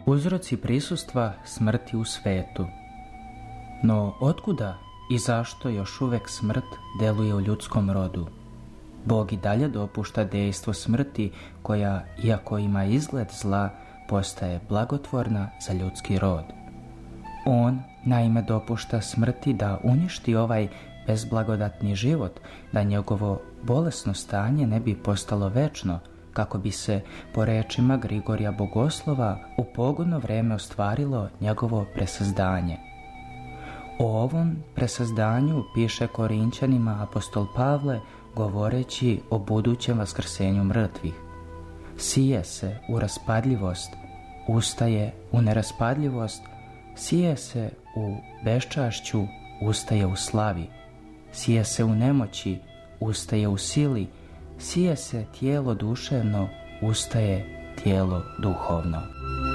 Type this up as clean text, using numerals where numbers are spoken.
Uzroci prisustva smrti u svetu. No, otkuda i zašto još uvek smrt deluje u ljudskom rodu? Bog i dalje dopušta dejstvo smrti koja, iako ima izgled zla, postaje blagotvorna za ljudski rod. On, naime, dopušta smrti da uništi ovaj bezblagodatni život, da njegovo bolesno stanje ne bi postalo večno, kako bi se, po rečima Grigorija Bogoslova, u pogodno vreme ostvarilo njegovo presazdanje. O ovom presazdanju piše Korinćanima apostol Pavle, govoreći o budućem vaskrsenju mrtvih. Sije se u raspadljivost, ustaje u neraspadljivost, sije se u beščašću, ustaje u slavi, sije se u nemoći, ustaje u sili, sije se tijelo duševno, ustaje tijelo duhovno.